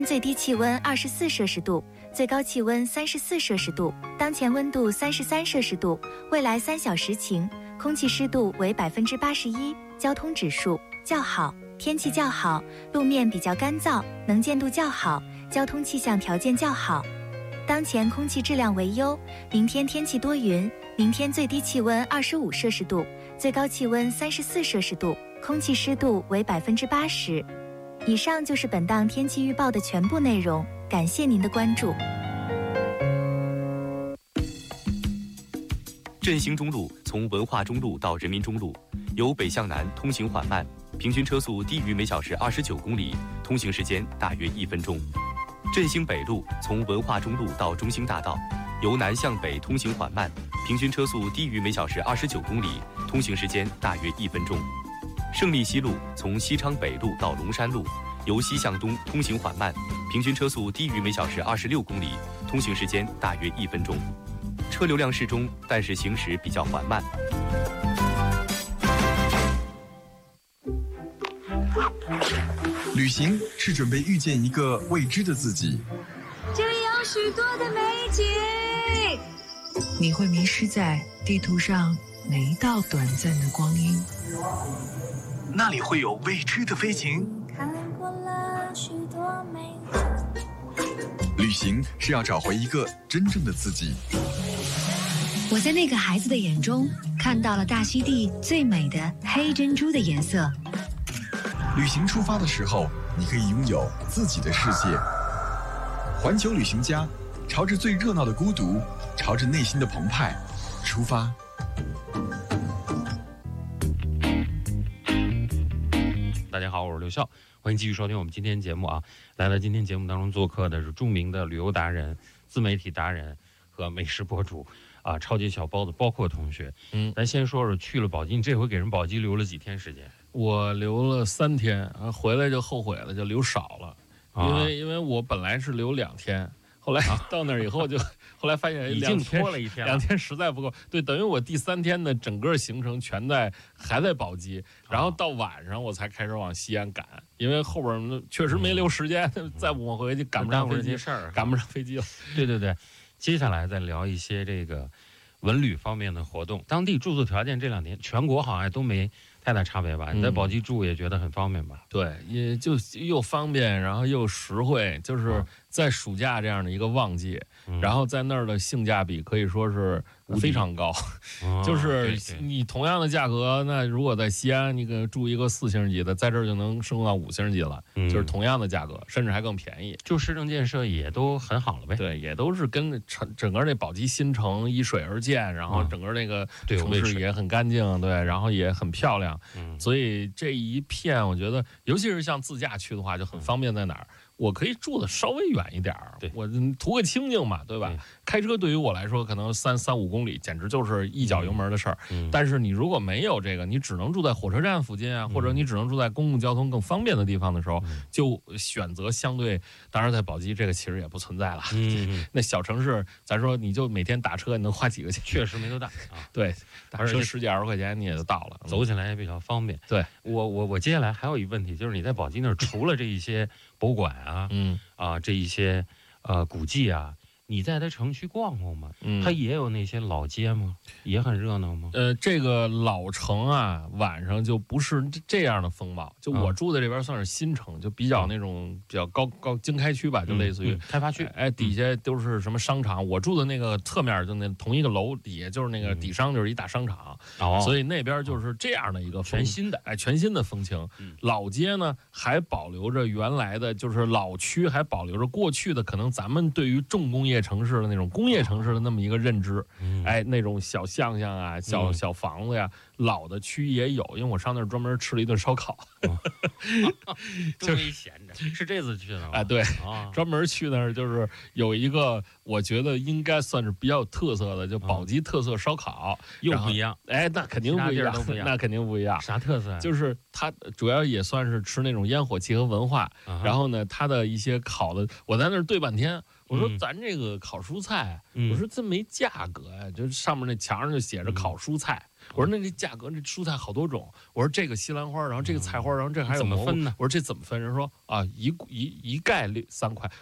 最低气温24摄氏度，最高气温34摄氏度，当前温度33摄氏度，未来3小时晴，空气湿度为81%，交通指数较好，天气较好，路面比较干燥，能见度较好，交通气象条件较好。当前空气质量为优，明天天气多云，明天最低气温25摄氏度，最高气温34摄氏度，空气湿度为80%。以上就是本档天气预报的全部内容，感谢您的关注。 振兴中路从文化中路到人民中路，由北向南通行缓慢，平均车速低于每小时29公里，通行时间大约1分钟。振兴北路从文化中路到中兴大道，由南向北通行缓慢，平均车速低于每小时29公里，通行时间大约1分钟。胜利西路从西昌北路到龙山路，由西向东通行缓慢，平均车速低于每小时26公里，通行时间大约1分钟。车流量适中，但是行驶比较缓慢。 旅行是准备遇见一个未知的自己， 这里有许多的美景， 你会迷失在地图上每一道短暂的光阴。 那里会有未知的飞行。 看过了许多美景。 旅行是要找回一个真正的自己。 我在那个孩子的眼中看到了大溪地最美的黑珍珠的颜色。 旅行出发的时候，你可以拥有自己的世界。环球旅行家，朝着最热闹的孤独，朝着内心的澎湃出发。 大家好，我是刘笑，欢迎继续收听我们今天节目啊。来到今天节目当中做客的是著名的旅游达人、自媒体达人和美食博主啊，超级小包子包括同学。咱先说说去了宝鸡，你这回给人宝鸡留了几天时间？ 我留了3天，回来就后悔了，就留少了，因为我本来是留2天。后来到那儿以后后来发现已经拖了1天了，2 天实在不够。对，等于我第3天的整个行程还在宝鸡，然后到晚上我才开始往西安赶，因为后边确实没留时间，再不往回去赶不上飞机，赶不上飞机了。 对对对，接下来再聊一些这个文旅方面的活动。当地住宿条件这2天全国好像都没太大差别吧？你在宝鸡住也觉得很方便吧？ 对，也就又方便，然后又实惠，就是在暑假这样的一个旺季，然后在那儿的性价比可以说是非常高。就是你同样的价格，那如果在西安你给住一个4星级的，在这儿就能升到5星级了，就是同样的价格，甚至还更便宜。 就市政建设也都很好了呗？ 对，也都是跟整个这宝鸡新城依水而建，然后整个那个城市也很干净，对，然后也很漂亮。所以这一片我觉得，尤其是像自驾去的话，就很方便。在哪儿？我可以住的稍微远一点儿，我图个清静嘛，对吧？开车对于我来说，可能3-5公里，简直就是一脚油门的事儿。但是你如果没有这个，你只能住在火车站附近啊，或者你只能住在公共交通更方便的地方的时候，就选择相对，当然在宝鸡这个其实也不存在了。那小城市，咱说你就每天打车，你能花几个钱？ 确实没多大啊。 对，打车10几20块钱你也就到了， 走起来也比较方便。 对， 我接下来还有一个问题，就是你在宝鸡那儿除了这一些博物馆啊，这一些古迹啊，你在它城区逛逛吗？它也有那些老街吗？也很热闹吗？ 这个老城啊，晚上就不是这样的风貌。就我住的这边算是新城，就比较那种比较高经开区吧，就类似于开发区。 底下都是什么商场。我住的那个侧面就那同一个楼底下就是那个底商，就是一大商场。所以那边就是这样的一个全新的风情。老街呢还保留着原来的，就是老区还保留着过去的可能咱们对于重工业城市的那种工业城市的那么一个认知。那种小巷啊，小房子呀，老的区也有。因为我上那儿专门吃了一顿烧烤， 就没闲着。是这次去的吗？ 对，专门去那儿就是有一个我觉得应该算是比较有特色的，就宝鸡特色烧烤， 又不一样。 那肯定不一样，那肯定不一样。 啥特色？ 就是它主要也算是吃那种烟火气和文化。然后呢，它的一些烤的，我在那儿对半天。 我说咱这个烤蔬菜，我说这没价格呀，就上面那墙上就写着烤蔬菜。我说那这价格，这蔬菜好多种。我说这个西兰花，然后这个菜花，然后这还有蘑菇。我说这怎么分？人说啊，一概3块。